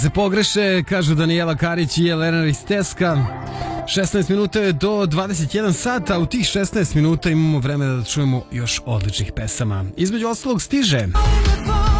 Se pogreše, kažu Danijela Karić i Jelena Risteska. 16 minuta je do 21 sata, a u tih 16 minuta imamo vremena da čujemo još odličnih pesama. Između ostalog stiže